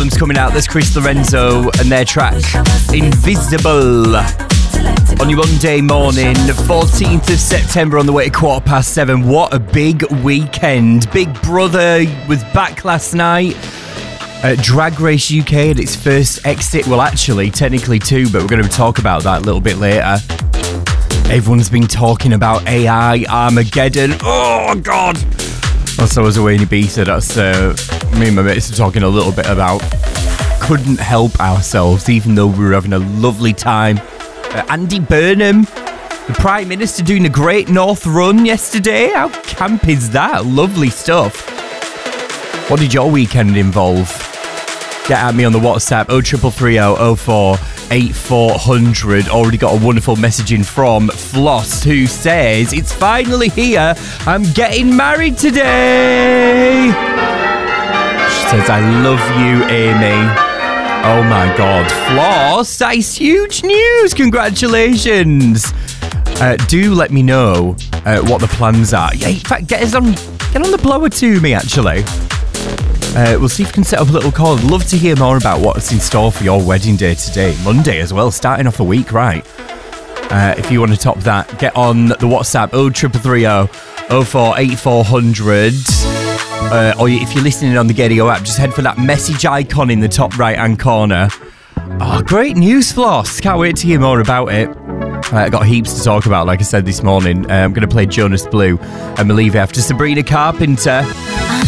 anthem's coming out. There's Chris Lorenzo and their track Invisible. On your Monday morning, 14th of September, on the way to 7:15. What a big weekend. Big Brother was back last night. Drag Race UK had its first exit. Well, actually, technically two, but we're going to talk about that a little bit later. Everyone's been talking about AI Armageddon. Oh, God. Also, I was away in Ibiza. That's me and my mates are talking a little bit about. Couldn't help ourselves, even though we were having a lovely time. Andy Burnham, the Prime Minister, doing a Great North Run yesterday. How camp is that? Lovely stuff. What did your weekend involve? Get at me on the WhatsApp 0330 04 8400. Already got a wonderful message in from Floss, who says, it's finally here. I'm getting married today. She says, I love you, Amy. Oh my God, Floss, that is huge news. Congratulations. Do let me know what the plans are. Yeah, in fact, get on the blower to me, actually. We'll see if we can set up a little call. I'd love to hear more about what's in store for your wedding day today. Monday as well, starting off a week, right? If you want to top that, get on the WhatsApp 0330 04 8400. Or if you're listening on the Gedio app, just head for that message icon in the top right-hand corner. Oh, great news, Floss. Can't wait to hear more about it. Got heaps to talk about, like I said this morning. I'm going to play Jonas Blue and Believe after Sabrina Carpenter.